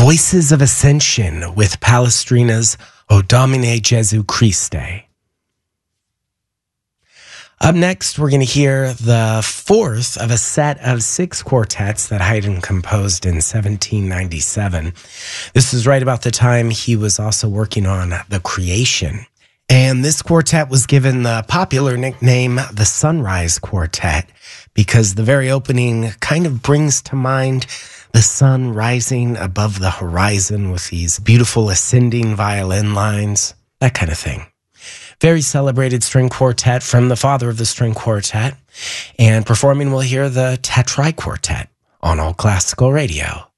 Voices of Ascension with Palestrina's O Domine Jesu Christe. Up next, we're going to hear the fourth of a set of 6 quartets that Haydn composed in 1797. This is right about the time he was also working on The Creation. And this quartet was given the popular nickname the Sunrise Quartet because the very opening kind of brings to mind the sun rising above the horizon with these beautiful ascending violin lines, that kind of thing. Very celebrated string quartet from the father of the string quartet. And performing, we'll hear the Tetrae Quartet on All Classical Radio.